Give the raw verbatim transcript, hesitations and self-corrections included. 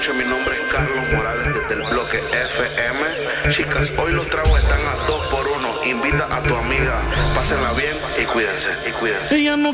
noches, mi nombre es Carlos Morales desde el bloque F M. Chicas, hoy los tragos están a dos por uno. Invita a tu amiga, pásenla bien y cuídense, y cuídense. Ella no